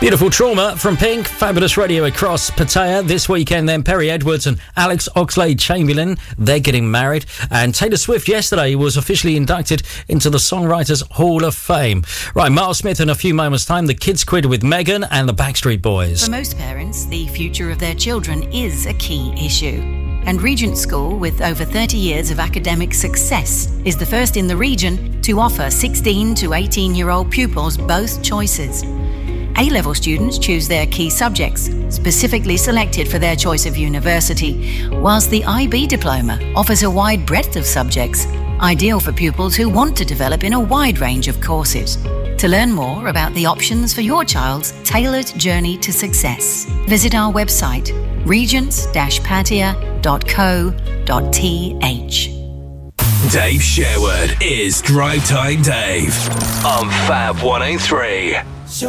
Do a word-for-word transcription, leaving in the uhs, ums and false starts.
Beautiful Trauma from Pink, fabulous radio across Pattaya this weekend. Then Perry Edwards and Alex Oxlade-Chamberlain, they're getting married. And Taylor Swift yesterday was officially inducted into the Songwriters Hall of Fame. Right, Miles Smith in a few moments' time, the Kids Quiz with Megan and the Backstreet Boys. For most parents, the future of their children is a key issue. And Regent School, with over thirty years of academic success, is the first in the region to offer sixteen to eighteen-year-old pupils both choices. A-level students choose their key subjects, specifically selected for their choice of university, whilst the I B diploma offers a wide breadth of subjects, ideal for pupils who want to develop in a wide range of courses. To learn more about the options for your child's tailored journey to success, visit our website, regents dash pattaya dot co dot t h. Dave Sherwood is Drive Time Dave on Fab one oh three.